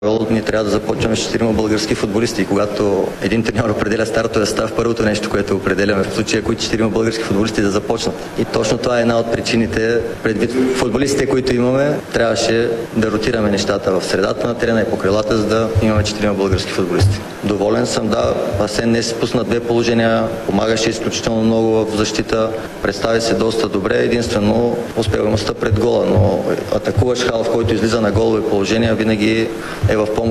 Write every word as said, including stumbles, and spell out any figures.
Ние трябва да започваме с четирима български футболисти. И когато един треньор определя стартовия състав, първото нещо, което определяме в случая, които четирима български футболисти да започнат. И точно това е една от причините. Предвид футболистите, които имаме, трябваше да ротираме нещата в средата на терена и по крилата, за да имаме четирима български футболисти. Доволен съм, да. Асен днес пусна две положения, помагаше изключително много в защита, представи се доста добре, единствено успеваемостта пред гола, но атакуваш халф, който излиза на голови положения, винаги е в помощ